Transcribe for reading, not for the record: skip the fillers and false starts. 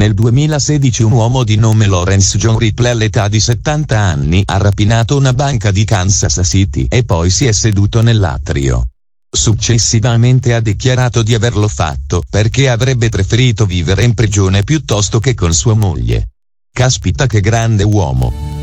Nel 2016 un uomo di nome Lawrence John Ripley all'età di 70 anni ha rapinato una banca di Kansas City e poi si è seduto nell'atrio. Successivamente ha dichiarato di averlo fatto perché avrebbe preferito vivere in prigione piuttosto che con sua moglie. Caspita che grande uomo!